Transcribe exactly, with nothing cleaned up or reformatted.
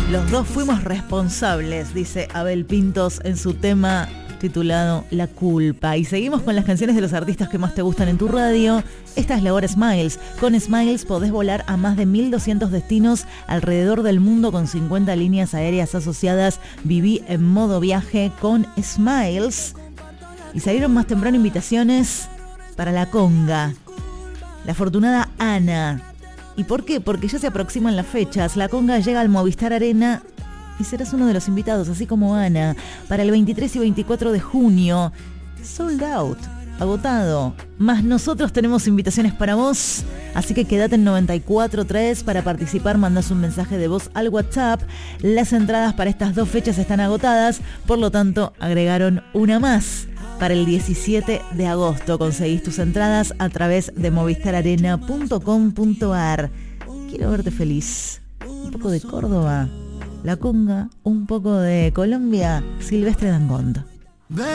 Los dos fuimos responsables, dice Abel Pintos en su tema titulado La Culpa. Y seguimos con las canciones de los artistas que más te gustan en tu radio. Esta es la hora Smiles. Con Smiles podés volar a más de mil doscientos destinos alrededor del mundo con cincuenta líneas aéreas asociadas. Viví en modo viaje con Smiles. Y salieron más temprano invitaciones para la conga. La afortunada Ana. ¿Y por qué? Porque ya se aproximan las fechas. La conga llega al Movistar Arena y serás uno de los invitados, así como Ana, para el veintitrés y veinticuatro de junio. Sold out, agotado. Más nosotros tenemos invitaciones para vos, así que quédate en noventa y cuatro tres para participar. Mandás un mensaje de voz al WhatsApp. Las entradas para estas dos fechas están agotadas, por lo tanto agregaron una más. Para el diecisiete de agosto conseguís tus entradas a través de movistar arena punto com punto ar. Quiero verte feliz. Un poco de Córdoba, la conga, un poco de Colombia, Silvestre Dangond.